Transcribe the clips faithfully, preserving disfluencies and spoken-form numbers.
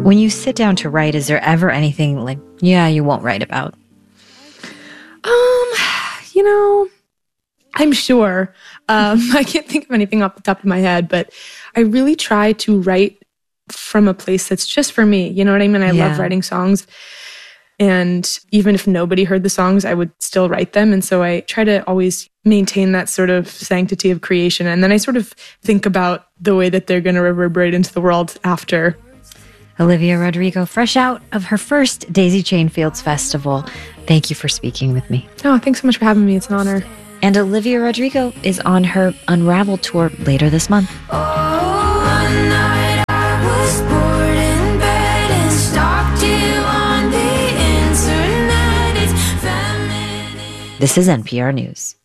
When you sit down to write, is there ever anything like, yeah, you won't write about? Um, you know, I'm sure. Um, I can't think of anything off the top of my head, but I really try to write from a place that's just for me. You know what I mean? I Yeah. love writing songs. And even if nobody heard the songs, I would still write them. And so I try to always maintain that sort of sanctity of creation. And then I sort of think about the way that they're going to reverberate into the world after. Olivia Rodrigo, fresh out of her first Daisy Chain Fields Festival. Thank you for speaking with me. Oh, thanks so much for having me. It's an honor. And Olivia Rodrigo is on her Unravel tour later this month. Oh, one night I was bored in bed and stalked you on the internet. It's feminine. This is N P R News.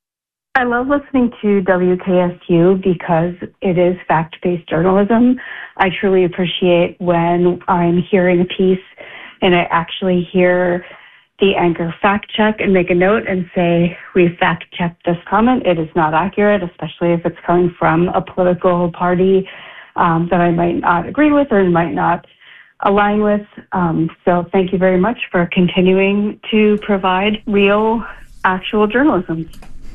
I love listening to W K S U because it is fact-based journalism. I truly appreciate when I'm hearing a piece and I actually hear the anchor fact check and make a note and say, we fact checked this comment. It is not accurate, especially if it's coming from a political party um, that I might not agree with or might not align with. Um, so thank you very much for continuing to provide real, actual journalism.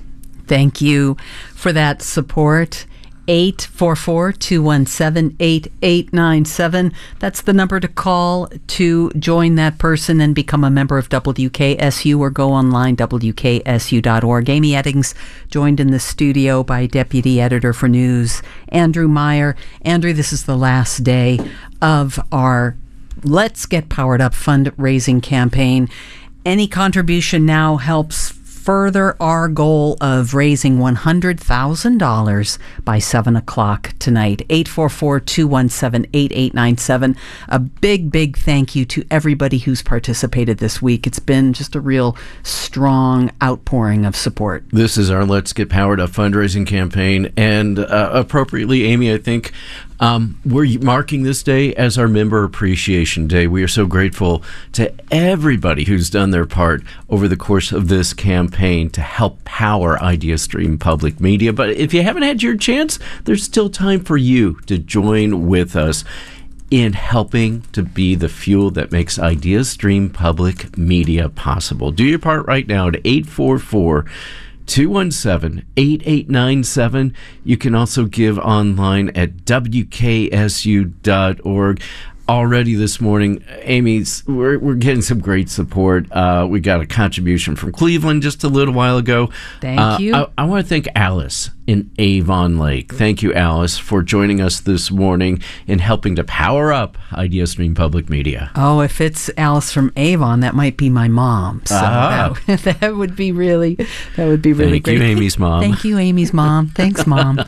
Thank you for that support. eight four four, two one seven, eight eight nine seven. That's the number to call to join that person and become a member of W K S U, or go online, W K S U dot org. Amy Eddings joined in the studio by Deputy Editor for News, Andrew Meyer. Andrew, this is the last day of our Let's Get Powered Up fundraising campaign. Any contribution now helps further our goal of raising one hundred thousand dollars by seven o'clock tonight. eight four four, two one seven, eight eight nine seven. A big, big thank you to everybody who's participated this week. It's been just a real strong outpouring of support. This is our Let's Get Powered Up fundraising campaign, and uh, appropriately, Amy, I think Um, we're marking this day as our Member Appreciation Day. We are so grateful to everybody who's done their part over the course of this campaign to help power IdeaStream Public Media. But if you haven't had your chance, there's still time for you to join with us in helping to be the fuel that makes IdeaStream Public Media possible. Do your part right now at eight four four, two one seven, eight eight nine seven. You can also give online at W K S U dot org. Already this morning, Amy's, we're, we're getting some great support. Uh, we got a contribution from Cleveland just a little while ago. Thank uh, you. I, I want to thank Alice in Avon Lake. Thank you, Alice, for joining us this morning and helping to power up IdeaStream Public Media. Oh, if it's Alice from Avon, that might be my mom. So Ah. that, that would be really, that would be really Thank great. you, Amy's mom. Thank you, Amy's mom. Thanks, Mom.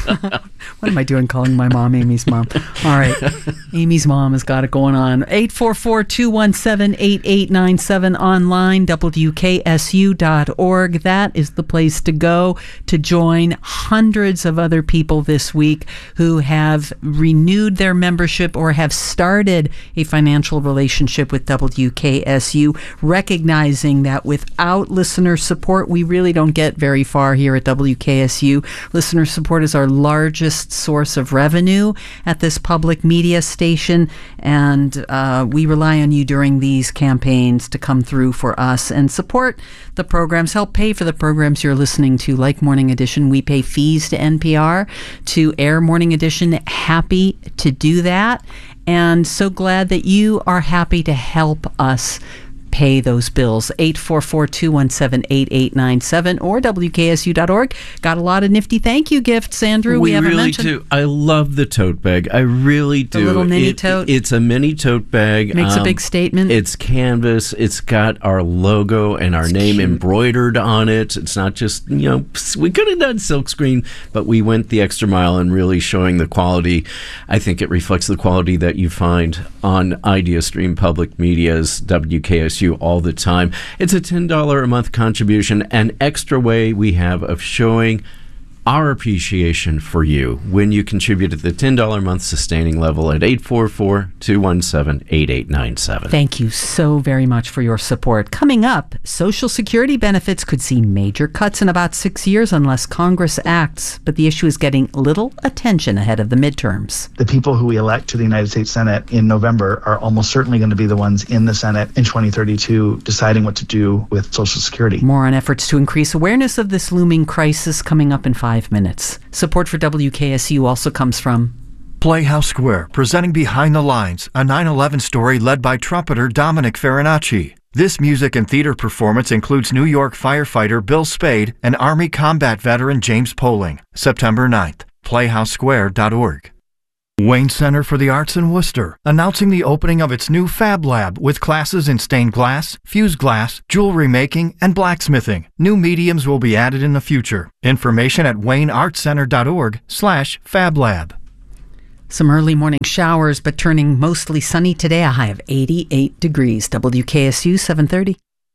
What am I doing calling my mom Amy's mom? All right. Amy's mom has got it going on. eight four four, two one seven, eight eight nine seven, online, W K S U dot org. That is the place to go to join hundreds of other people this week who have renewed their membership or have started a financial relationship with W K S U, recognizing that without listener support, we really don't get very far here at W K S U. Listener support is our largest source of revenue at this public media station, and uh, we rely on you during these campaigns to come through for us and support the programs, help pay for the programs you're listening to, like Morning Edition. We pay fees to N P R to air Morning Edition. Happy to do that, and so glad that you are happy to help us pay those bills. eight four four, two one seven, eight eight nine seven or W K S U dot org. Got a lot of nifty thank you gifts, Andrew. We, We haven't really mentioned. do. I love the tote bag. I really do. The little mini It- tote. It's a mini tote bag. Makes a Um, big statement. It's canvas. It's got our logo and our It's name cute. embroidered on it. It's not just, you know, we could have done silkscreen, but we went the extra mile in really showing the quality. I think it reflects the quality that you find on IdeaStream Public Media's W K S U all the time. It's a ten dollars a month contribution, an extra way we have of showing our appreciation for you when you contribute at the ten dollars a month sustaining level at eight four four, two one seven, eight eight nine seven. Thank you so very much for your support. Coming up, Social Security benefits could see major cuts in about six years unless Congress acts, but the issue is getting little attention ahead of the midterms. The people who we elect to the United States Senate in November are almost certainly going to be the ones in the Senate in twenty thirty-two deciding what to do with Social Security. More on efforts to increase awareness of this looming crisis coming up in five minutes. Support for W K S U also comes from Playhouse Square, presenting Behind the Lines, a nine eleven story led by trumpeter Dominic Farinacci. This music and theater performance includes New York firefighter Bill Spade and Army combat veteran James Poling. September ninth, playhouse square dot org. Wayne Center for the Arts in Worcester, announcing the opening of its new Fab Lab with classes in stained glass, fused glass, jewelry making, and blacksmithing. New mediums will be added in the future. Information at wayne arts center dot org slash fab lab. Some early morning showers, but turning mostly sunny today, a high of eighty-eight degrees. W K S U seven thirty.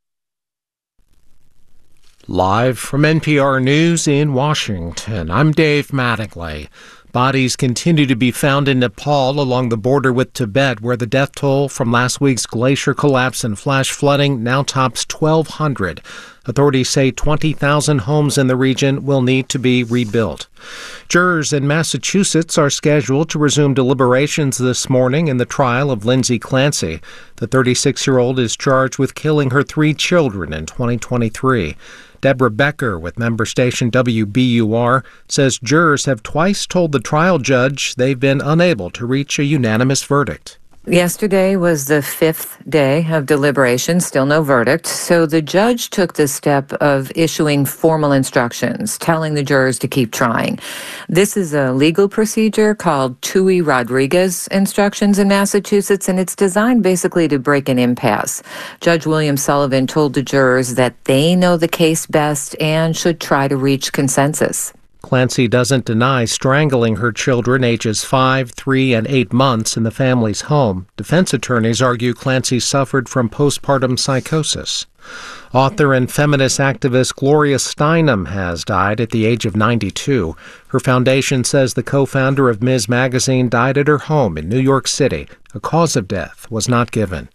Live from N P R News in Washington, I'm Dave Mattingly. Bodies continue to be found in Nepal along the border with Tibet, where the death toll from last week's glacier collapse and flash flooding now tops twelve hundred. Authorities say twenty thousand homes in the region will need to be rebuilt. Jurors in Massachusetts are scheduled to resume deliberations this morning in the trial of Lindsay Clancy. The thirty-six-year-old is charged with killing her three children in twenty twenty-three. Deborah Becker with member station W B U R says jurors have twice told the trial judge they've been unable to reach a unanimous verdict. Yesterday was the fifth day of deliberation, still no verdict. So the judge took the step of issuing formal instructions, telling the jurors to keep trying. This is a legal procedure called Tui-Rodriguez instructions in Massachusetts, and it's designed basically to break an impasse. Judge William Sullivan told the jurors that they know the case best and should try to reach consensus. Clancy doesn't deny strangling her children ages five, three, and eight months in the family's home. Defense attorneys argue Clancy suffered from postpartum psychosis. Author and feminist activist Gloria Steinem has died at the age of ninety-two. Her foundation says the co-founder of Ms. Magazine died at her home in New York City. A cause of death was not given.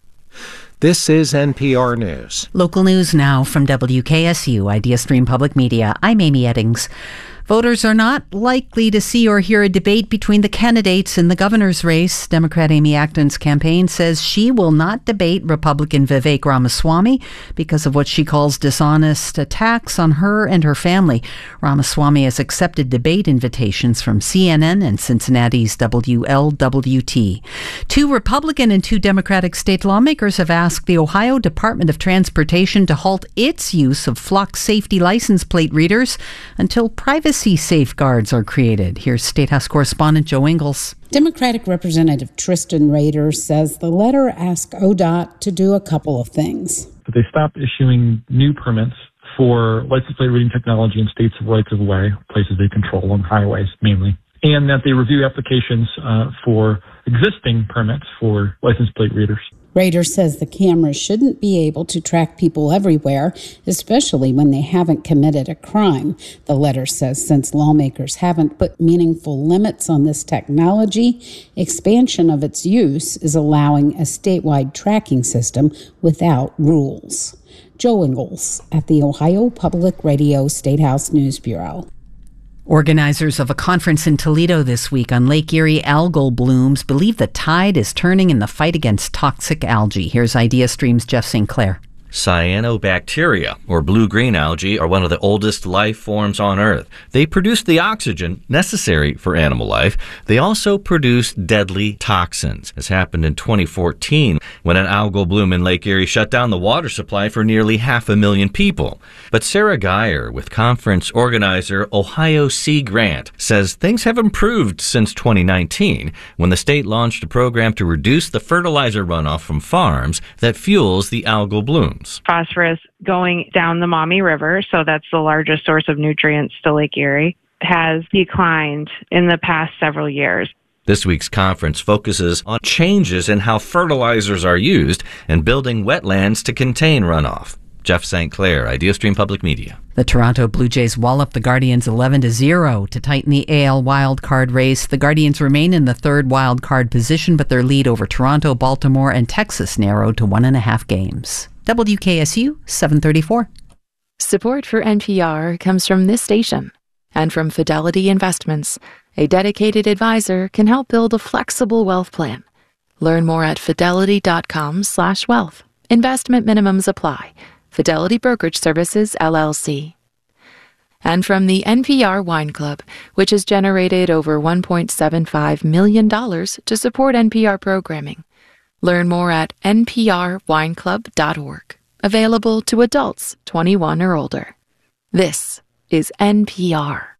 This is N P R News. Local news now from W K S U, Idea Stream Public Media. I'm Amy Eddings. Voters are not likely to see or hear a debate between the candidates in the governor's race. Democrat Amy Acton's campaign says she will not debate Republican Vivek Ramaswamy because of what she calls dishonest attacks on her and her family. Ramaswamy has accepted debate invitations from C N N and Cincinnati's W L W T. Two Republican and two Democratic state lawmakers have asked the Ohio Department of Transportation to halt its use of flock safety license plate readers until privacy safeguards are created. Here's State House correspondent Joe Ingles. Democratic Representative Tristan Rader says the letter asks O D O T to do a couple of things. But they stopped issuing new permits for license plate reading technology in states of rights of way, places they control on highways mainly, and that they review applications uh, for existing permits for license plate readers. Rader says the cameras shouldn't be able to track people everywhere, especially when they haven't committed a crime. The letter says since lawmakers haven't put meaningful limits on this technology, expansion of its use is allowing a statewide tracking system without rules. Joe Ingles at the Ohio Public Radio State House News Bureau. Organizers of a conference in Toledo this week on Lake Erie algal blooms believe the tide is turning in the fight against toxic algae. Here's Idea Stream's Jeff Saint Clair. Cyanobacteria, or blue-green algae, are one of the oldest life forms on Earth. They produce the oxygen necessary for animal life. They also produce deadly toxins. This happened in twenty fourteen when an algal bloom in Lake Erie shut down the water supply for nearly half a million people. But Sarah Geyer, with conference organizer Ohio Sea Grant, says things have improved since twenty nineteen when the state launched a program to reduce the fertilizer runoff from farms that fuels the algal bloom. Phosphorus going down the Maumee River, so that's the largest source of nutrients to Lake Erie, has declined in the past several years. This week's conference focuses on changes in how fertilizers are used and building wetlands to contain runoff. Jeff Saint Clair, IdeaStream Public Media. The Toronto Blue Jays wallop the Guardians eleven to zero to tighten the A L wildcard race. The Guardians remain in the third wildcard position, but their lead over Toronto, Baltimore, and Texas narrowed to one and a half games. W K S U seven thirty-four. Support for N P R comes from this station and from Fidelity Investments. A dedicated advisor can help build a flexible wealth plan. Learn more at fidelity.com slash wealth. Investment minimums apply. Fidelity Brokerage Services, L L C. And from the N P R Wine Club, which has generated over one point seven five million dollars to support N P R programming. Learn more at n p r wine club dot org. Available to adults twenty-one or older. This is N P R.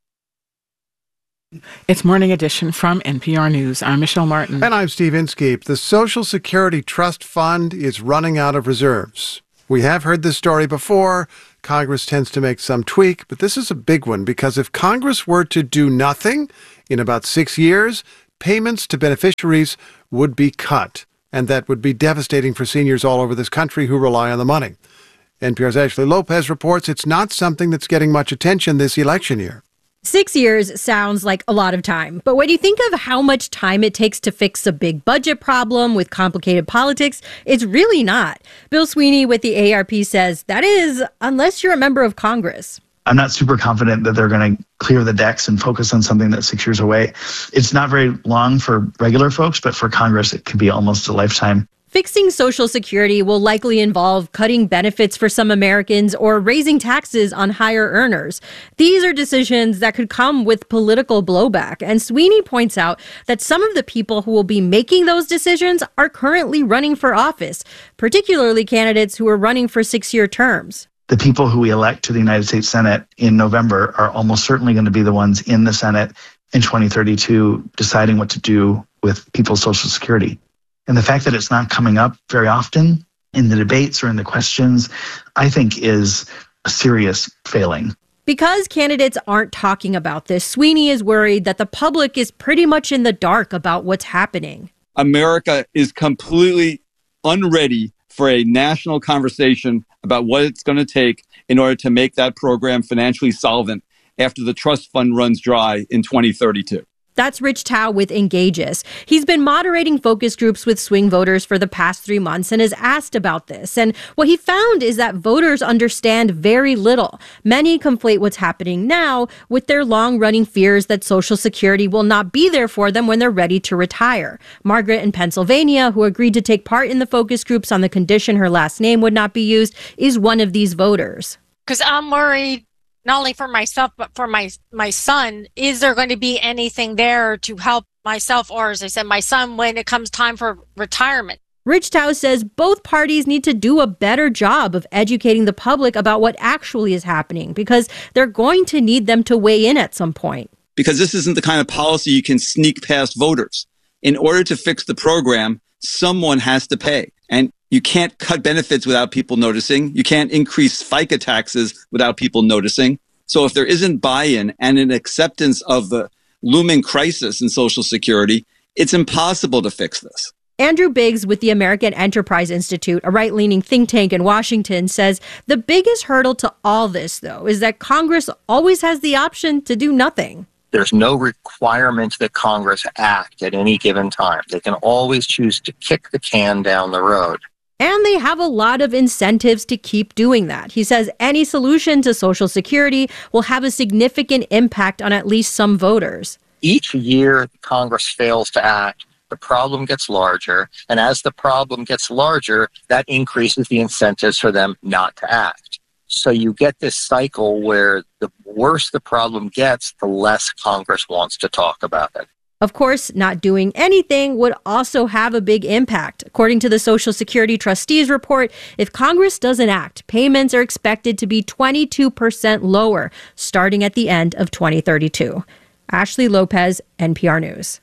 It's Morning Edition from N P R News. I'm Michelle Martin. And I'm Steve Inskeep. The Social Security Trust Fund is running out of reserves. We have heard this story before. Congress tends to make some tweak, but this is a big one because if Congress were to do nothing in about six years, payments to beneficiaries would be cut. And that would be devastating for seniors all over this country who rely on the money. N P R's Ashley Lopez reports it's not something that's getting much attention this election year. Six years sounds like a lot of time, but when you think of how much time it takes to fix a big budget problem with complicated politics, it's really not. Bill Sweeney with the A A R P says that is, unless you're a member of Congress. I'm not super confident that they're going to clear the decks and focus on something that's six years away. It's not very long for regular folks, but for Congress, it could be almost a lifetime. Fixing Social Security will likely involve cutting benefits for some Americans or raising taxes on higher earners. These are decisions that could come with political blowback. And Sweeney points out that some of the people who will be making those decisions are currently running for office, particularly candidates who are running for six-year terms. The people who we elect to the United States Senate in November are almost certainly going to be the ones in the Senate in twenty thirty-two deciding what to do with people's Social Security. And the fact that it's not coming up very often in the debates or in the questions, I think is a serious failing. Because candidates aren't talking about this, Sweeney is worried that the public is pretty much in the dark about what's happening. America is completely unready for a national conversation about what it's going to take in order to make that program financially solvent after the trust fund runs dry in twenty thirty-two. That's Rich Tao with Engages. He's been moderating focus groups with swing voters for the past three months and has asked about this. And what he found is that voters understand very little. Many conflate what's happening now with their long-running fears that Social Security will not be there for them when they're ready to retire. Margaret in Pennsylvania, who agreed to take part in the focus groups on the condition her last name would not be used, is one of these voters. Because I'm worried not only for myself, but for my my son. Is there going to be anything there to help myself, or as I said, my son, when it comes time for retirement? Rich Tao says both parties need to do a better job of educating the public about what actually is happening, because they're going to need them to weigh in at some point. Because this isn't the kind of policy you can sneak past voters. In order to fix the program, someone has to pay. And you can't cut benefits without people noticing. You can't increase FICA taxes without people noticing. So if there isn't buy-in and an acceptance of the looming crisis in Social Security, it's impossible to fix this. Andrew Biggs with the American Enterprise Institute, a right-leaning think tank in Washington, says the biggest hurdle to all this, though, is that Congress always has the option to do nothing. There's no requirement that Congress act at any given time. They can always choose to kick the can down the road. And they have a lot of incentives to keep doing that. He says any solution to Social Security will have a significant impact on at least some voters. Each year Congress fails to act, the problem gets larger. And as the problem gets larger, that increases the incentives for them not to act. So you get this cycle where the worse the problem gets, the less Congress wants to talk about it. Of course, not doing anything would also have a big impact. According to the Social Security Trustees report, if Congress doesn't act, payments are expected to be twenty-two percent lower starting at the end of twenty thirty-two. Ashley Lopez, N P R News.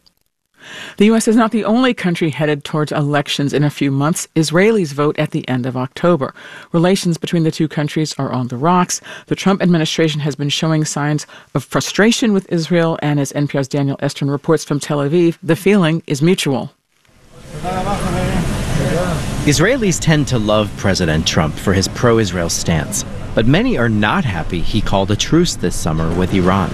The U S is not the only country headed towards elections in a few months. Israelis vote at the end of October. Relations between the two countries are on the rocks. The Trump administration has been showing signs of frustration with Israel, and as N P R's Daniel Estrin reports from Tel Aviv, the feeling is mutual. Israelis tend to love President Trump for his pro-Israel stance, but many are not happy he called a truce this summer with Iran.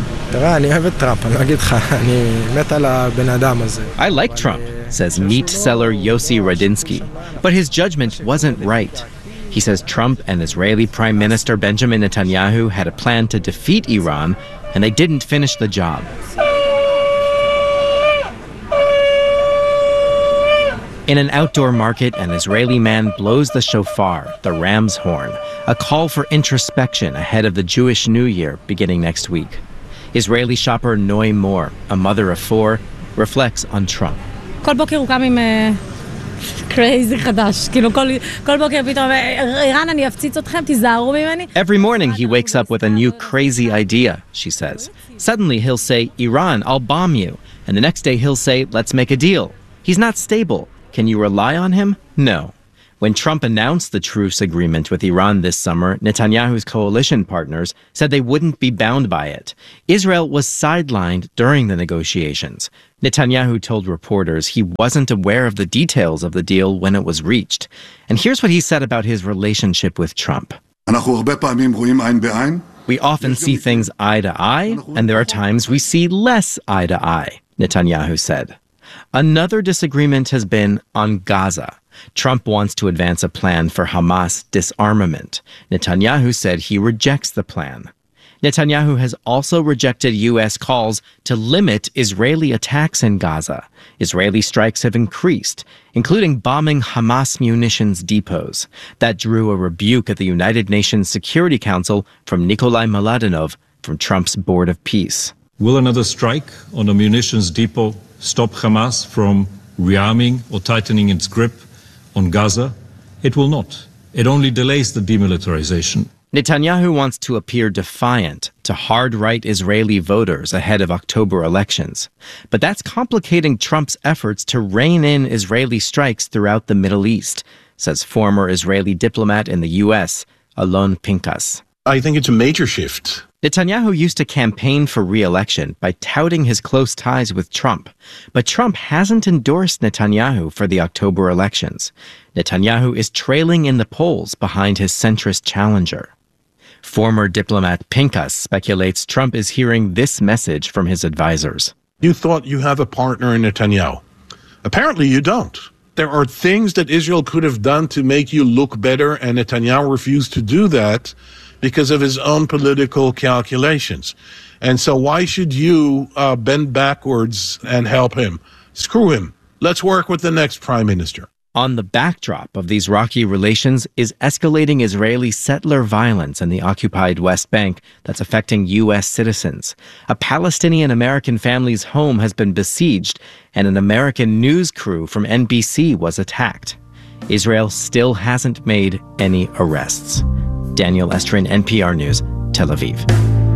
I like Trump, says meat seller Yossi Radinsky, but his judgment wasn't right. He says Trump and Israeli Prime Minister Benjamin Netanyahu had a plan to defeat Iran, and they didn't finish the job. In an outdoor market, an Israeli man blows the shofar, the ram's horn, a call for introspection ahead of the Jewish New Year beginning next week. Israeli shopper Noi Moore, a mother of four, reflects on Trump. כל בוקר הוא קם עם crazy חדש. כאילו כל, כל בוקר פתאום, איראן, אני אפציץ אתכם, תיזהרו ממני. Every morning he wakes up with a new crazy idea, she says. Suddenly he'll say, Iran, I'll bomb you. And the next day he'll say, let's make a deal. He's not stable. Can you rely on him? No. When Trump announced the truce agreement with Iran this summer, Netanyahu's coalition partners said they wouldn't be bound by it. Israel was sidelined during the negotiations. Netanyahu told reporters he wasn't aware of the details of the deal when it was reached. And here's what he said about his relationship with Trump. We often see things eye to eye, and there are times we see less eye to eye, Netanyahu said. Another disagreement has been on Gaza. Trump wants to advance a plan for Hamas disarmament. Netanyahu said he rejects the plan. Netanyahu has also rejected U S calls to limit Israeli attacks in Gaza. Israeli strikes have increased, including bombing Hamas munitions depots. That drew a rebuke at the United Nations Security Council from Nikolai Mladenov from Trump's Board of Peace. Will another strike on a munitions depot stop Hamas from rearming or tightening its grip on Gaza? It will not. It only delays the demilitarization. Netanyahu wants to appear defiant to hard-right Israeli voters ahead of October elections. But that's complicating Trump's efforts to rein in Israeli strikes throughout the Middle East, says former Israeli diplomat in the U S, Alon Pinkas. I think it's a major shift. Netanyahu used to campaign for re-election by touting his close ties with Trump, but Trump hasn't endorsed Netanyahu for the October elections. Netanyahu is trailing in the polls behind his centrist challenger. Former diplomat Pinkas speculates Trump is hearing this message from his advisors. You thought you have a partner in Netanyahu. Apparently you don't. There are things that Israel could have done to make you look better, and Netanyahu refused to do that because of his own political calculations. And so why should you uh, bend backwards and help him? Screw him. Let's work with the next prime minister. On the backdrop of these rocky relations is escalating Israeli settler violence in the occupied West Bank that's affecting U S citizens. A Palestinian-American family's home has been besieged, and an American news crew from N B C was attacked. Israel still hasn't made any arrests. Daniel Estrin, N P R News, Tel Aviv.